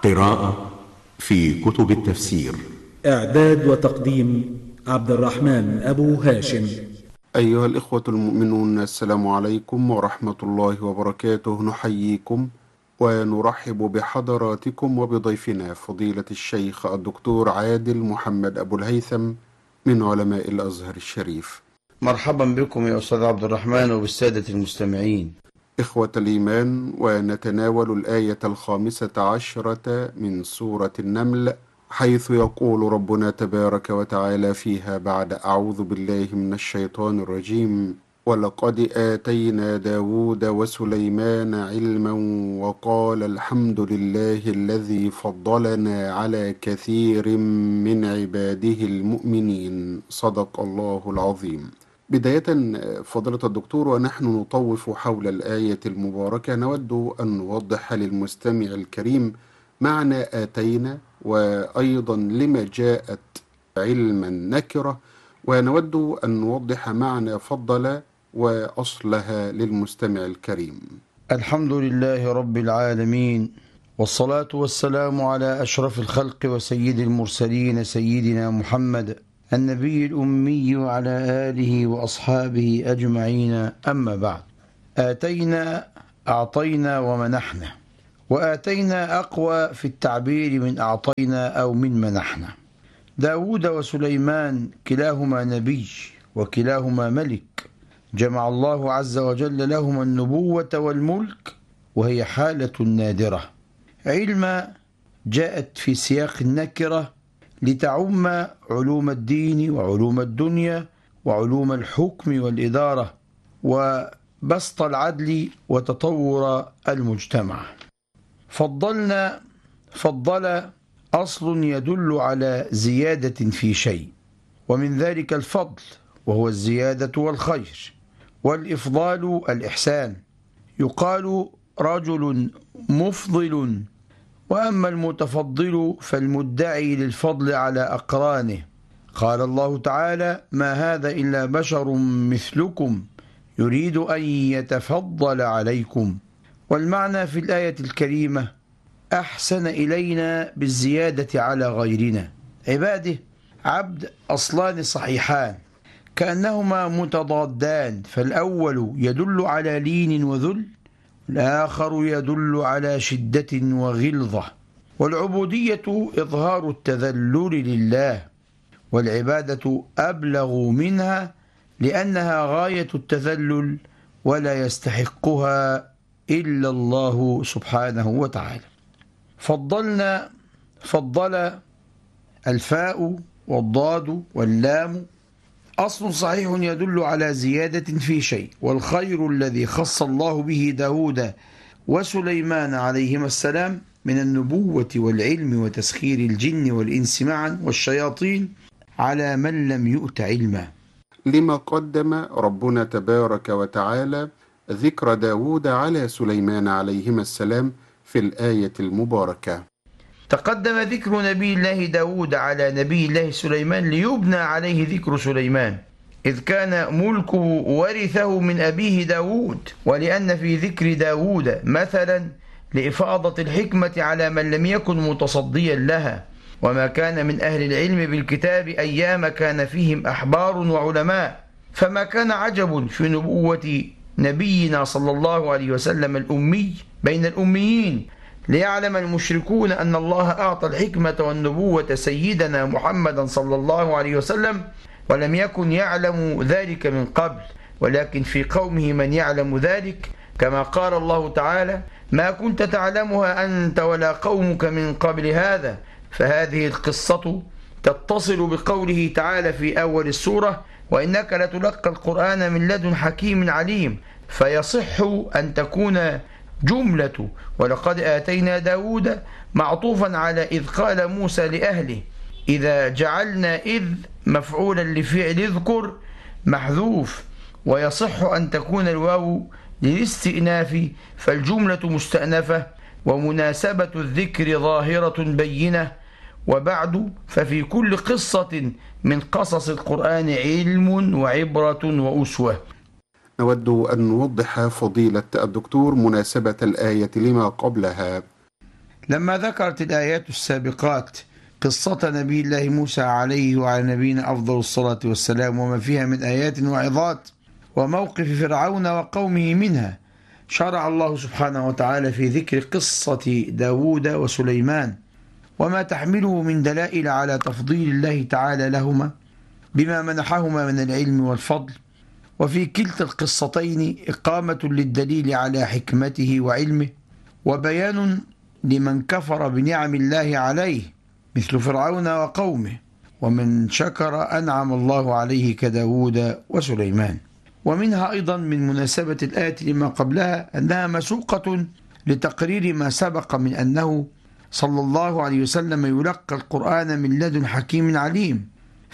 قراءة في كتب التفسير. إعداد وتقديم عبد الرحمن أبو هاشم. أيها الإخوة المؤمنون، السلام عليكم ورحمة الله وبركاته. نحييكم ونرحب بحضراتكم وبضيفنا فضيلة الشيخ الدكتور عادل محمد أبو الهيثم من علماء الأزهر الشريف. مرحبا بكم يا أستاذ عبد الرحمن وبالسادة المستمعين. إخوة الإيمان، ونتناول الآية 15 من سورة النمل، حيث يقول ربنا تبارك وتعالى فيها بعد أعوذ بالله من الشيطان الرجيم: ولقد آتينا داود وسليمان علما وقال الحمد لله الذي فضلنا على كثير من عباده المؤمنين. صدق الله العظيم. بداية فضيلة الدكتور، ونحن نطوف حول الآية المباركة، نود أن نوضح للمستمع الكريم معنى آتينا، وأيضا لما جاءت علما نكرة، ونود أن نوضح معنى فضل وأصلها للمستمع الكريم. الحمد لله رب العالمين، والصلاة والسلام على أشرف الخلق وسيد المرسلين سيدنا محمد النبي الأمي وعلى آله وأصحابه أجمعين. أما بعد، آتينا أعطينا ومنحنا، وآتينا أقوى في التعبير من أعطينا أو من منحنا. داود وسليمان كلاهما نبي وكلاهما ملك، جمع الله عز وجل لهما النبوة والملك، وهي حالة نادرة. علم جاءت في سياق النكرة لتعم علوم الدين وعلوم الدنيا وعلوم الحكم والإدارة وبسط العدل وتطور المجتمع. فضل أصل يدل على زيادة في شيء، ومن ذلك الفضل وهو الزيادة والخير، والإفضال الإحسان. يقال رجل مفضل، وأما المتفضل فالمدعي للفضل على أقرانه. قال الله تعالى: ما هذا إلا بشر مثلكم يريد أن يتفضل عليكم. والمعنى في الآية الكريمة: أحسن إلينا بالزيادة على غيرنا. عباده عبد أصلان صحيحان كأنهما متضادان، فالأول يدل على لين وذل، الآخر يدل على شدة وغلظة. والعبودية إظهار التذلل لله، والعبادة أبلغ منها لأنها غاية التذلل ولا يستحقها إلا الله سبحانه وتعالى. فضل الفاء والضاد واللام أصل صحيح يدل على زيادة في شيء، والخير الذي خص الله به داود وسليمان عليهما السلام من النبوة والعلم وتسخير الجن والإنس معا والشياطين على من لم يؤت علما. لما قدم ربنا تبارك وتعالى ذكر داود على سليمان عليهما السلام في الآية المباركة. تقدم ذكر نبي الله داود على نبي الله سليمان ليبنى عليه ذكر سليمان، إذ كان ملكه ورثه من أبيه داود، ولأن في ذكر داود مثلا لإفاضة الحكمة على من لم يكن متصديا لها، وما كان من أهل العلم بالكتاب أيام كان فيهم أحبار وعلماء. فما كان عجب في نبوة نبينا صلى الله عليه وسلم الأمي بين الأميين، ليعلم المشركون أن الله أعطى الحكمة والنبوة سيدنا محمدا صلى الله عليه وسلم، ولم يكن يعلم ذلك من قبل، ولكن في قومه من يعلم ذلك، كما قال الله تعالى: ما كنت تعلمها أنت ولا قومك من قبل هذا. فهذه القصة تتصل بقوله تعالى في أول السورة: وإنك لتلقى القرآن من لدن حكيم عليم، فيصح أن تكون جملة ولقد آتينا داود معطوفا على إذ قال موسى لأهله، إذا جعلنا إذ مفعولا لفعل اذكر محذوف، ويصح أن تكون الواو للاستئناف، فالجملة مستأنفة ومناسبة الذكر ظاهرة بينة. وبعد، ففي كل قصة من قصص القرآن علم وعبرة وأسوة. نود أن نوضح فضيلة الدكتور مناسبة الآية لما قبلها. لما ذكرت الآيات السابقات قصة نبي الله موسى عليه وعلى نبينا أفضل الصلاة والسلام وما فيها من آيات وعظات وموقف فرعون وقومه منها، شرع الله سبحانه وتعالى في ذكر قصة داود وسليمان وما تحمله من دلائل على تفضيل الله تعالى لهما بما منحهما من العلم والفضل. وفي كلتا القصتين إقامة للدليل على حكمته وعلمه، وبيان لمن كفر بنعم الله عليه مثل فرعون وقومه، ومن شكر أنعم الله عليه كداود وسليمان. ومنها أيضا من مناسبة الآية لما قبلها أنها مسوقة لتقرير ما سبق من أنه صلى الله عليه وسلم يلقى القرآن من لدن حكيم عليم،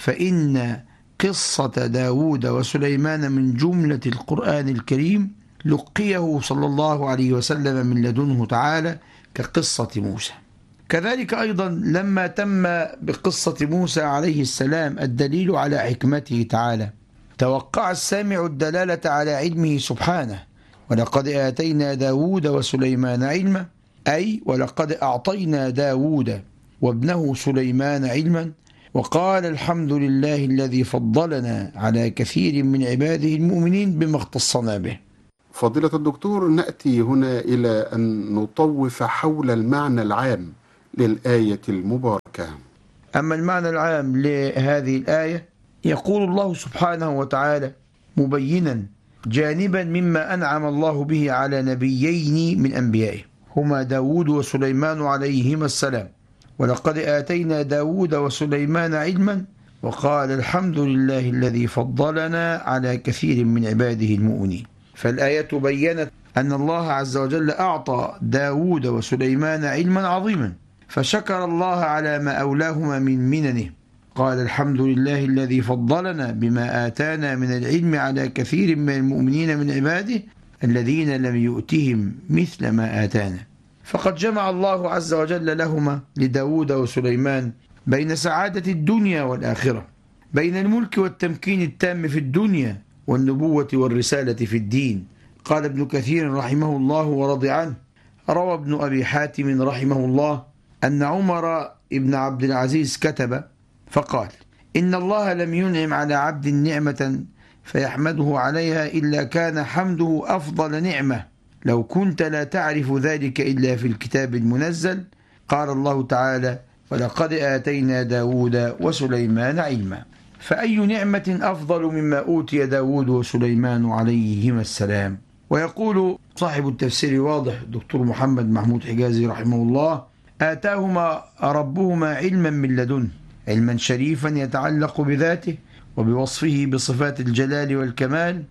فإن قصة داود وسليمان من جملة القرآن الكريم لقيه صلى الله عليه وسلم من لدنه تعالى كقصة موسى. كذلك أيضا لما تم بقصة موسى عليه السلام الدليل على حكمته تعالى، توقع السامع الدلالة على علمه سبحانه، ولقد آتينا داود وسليمان علما، أي ولقد أعطينا داود وابنه سليمان علما، وقال الحمد لله الذي فضلنا على كثير من عباده المؤمنين بما اختصنا به. فضيلة الدكتور، نأتي هنا إلى أن نطوف حول المعنى العام للآية المباركة. أما المعنى العام لهذه الآية، يقول الله سبحانه وتعالى مبينا جانبا مما أنعم الله به على نبيين من أنبيائه هما داود وسليمان عليهما السلام، ولقد آتينا داود وسليمان علما، وقال الحمد لله الذي فضلنا على كثير من عباده المؤمنين. فالآية بيّنت أن الله عز وجل أعطى داود وسليمان علما عظيما، فشكر الله على ما أولاهما من مننه، قال الحمد لله الذي فضلنا بما آتانا من العلم على كثير من المؤمنين من عباده الذين لم يؤتهم مثل ما آتانا. فقد جمع الله عز وجل لهما لداود وسليمان بين سعادة الدنيا والآخرة، بين الملك والتمكين التام في الدنيا والنبوة والرسالة في الدين. قال ابن كثير رحمه الله ورضي عنه: روى ابن أبي حاتم رحمه الله أن عمر بن عبد العزيز كتب فقال: إن الله لم ينعم على عبد نعمة فيحمده عليها إلا كان حمده أفضل نعمة، لو كنت لا تعرف ذلك إلا في الكتاب المنزل. قال الله تعالى: ولقد آتينا داود وسليمان علما. فأي نعمة أفضل مما أوتي داود وسليمان عليهما السلام. ويقول صاحب التفسير الواضح دكتور محمد محمود حجازي رحمه الله: آتاهما ربهما علما من لدنه، علما شريفا يتعلق بذاته وبوصفه بصفات الجلال والكمال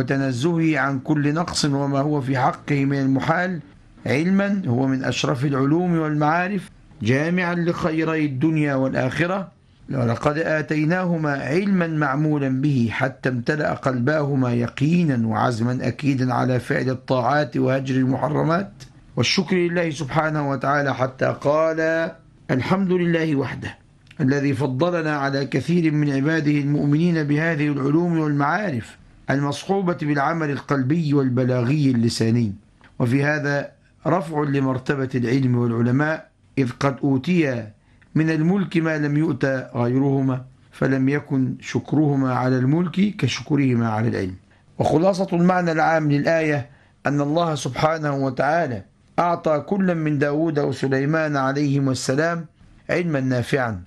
وتنزهه عن كل نقص وما هو في حقه من المحال، علما هو من أشرف العلوم والمعارف جامعا لخيري الدنيا والآخرة. ولقد آتيناهما علما معمولا به حتى امتلأ قلباهما يقينا وعزما أكيدا على فعل الطاعات وهجر المحرمات والشكر لله سبحانه وتعالى، حتى قال: الحمد لله وحده الذي فضلنا على كثير من عباده المؤمنين بهذه العلوم والمعارف المصحوبة بالعمل القلبي والبلاغي اللساني. وفي هذا رفع لمرتبة العلم والعلماء، إذ قد أوتي من الملك ما لم يؤت غيرهما، فلم يكن شكرهما على الملك كشكرهما على العلم. وخلاصة المعنى العام للآية أن الله سبحانه وتعالى أعطى كل من داود وسليمان عليهما السلام علما نافعا،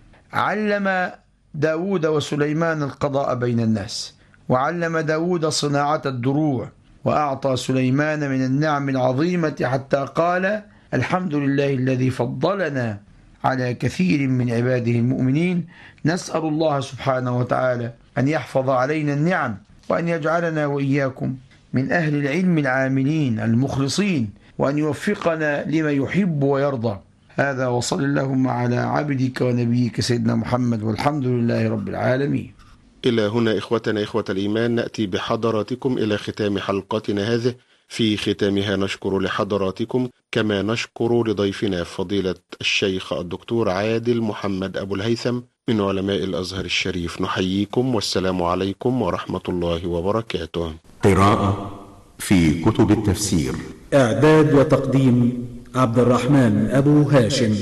علم داود وسليمان القضاء بين الناس، وعلم داود صناعة الدروع، وأعطى سليمان من النعم العظيمة حتى قال: الحمد لله الذي فضلنا على كثير من عباده المؤمنين. نسأل الله سبحانه وتعالى أن يحفظ علينا النعم، وأن يجعلنا وإياكم من أهل العلم العاملين المخلصين، وأن يوفقنا لما يحب ويرضى. هذا وصل اللهم على عبدك ونبيك سيدنا محمد، والحمد لله رب العالمين. إلى هنا إخوتنا إخوة الإيمان نأتي بحضراتكم إلى ختام حلقتنا هذه. في ختامها نشكر لحضراتكم كما نشكر لضيفنا فضيلة الشيخ الدكتور عادل محمد أبو الهيثم من علماء الأزهر الشريف. نحييكم والسلام عليكم ورحمة الله وبركاته. قراءة في كتب التفسير، إعداد وتقديم عبد الرحمن أبو هاشم.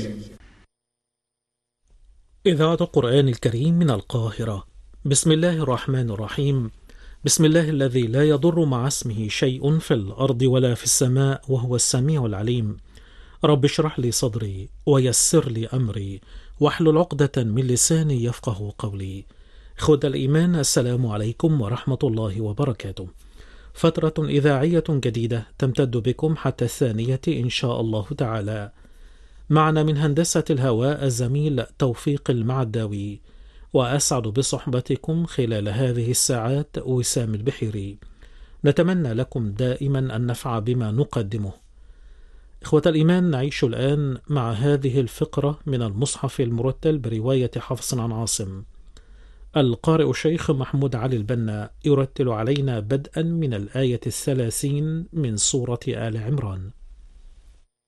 إذاعة القرآن الكريم من القاهرة. بسم الله الرحمن الرحيم. بسم الله الذي لا يضر مع اسمه شيء في الأرض ولا في السماء وهو السميع العليم. رب اشرح لي صدري ويسر لي أمري واحلل عقدة من لساني يفقه قولي. إخوة الإيمان، السلام عليكم ورحمة الله وبركاته. فترة إذاعية جديدة تمتد بكم حتى 2 إن شاء الله تعالى. معنا من هندسة الهواء الزميل توفيق المعداوي، وأسعد بصحبتكم خلال هذه الساعات وسام البحيري. نتمنى لكم دائما النفع بما نقدمه. إخوة الإيمان، نعيش الآن مع هذه الفقرة من المصحف المرتل برواية حفص عن عاصم. القارئ الشيخ محمود علي البنا يرتل علينا بدءا من الآية 30 من سورة آل عمران.